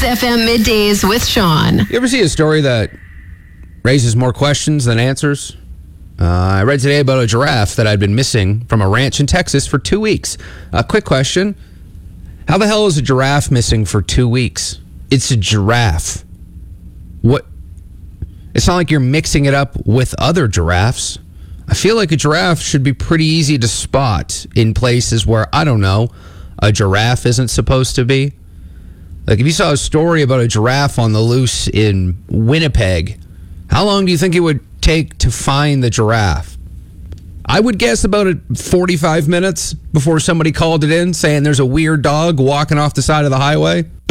Kiss FM Middays with Sean. You ever see a story that raises more questions than answers? I read today about a giraffe that had been missing from a ranch in Texas for 2 weeks. A quick question. How the hell is a giraffe missing for 2 weeks? It's a giraffe. What? It's not like you're mixing it up with other giraffes. I feel like a giraffe should be pretty easy to spot in places where, I don't know, a giraffe isn't supposed to be. Like if you saw a story about a giraffe on the loose in Winnipeg, how long do you think it would take to find the giraffe? I would guess about 45 minutes before somebody called it in saying there's a weird dog walking off the side of the highway.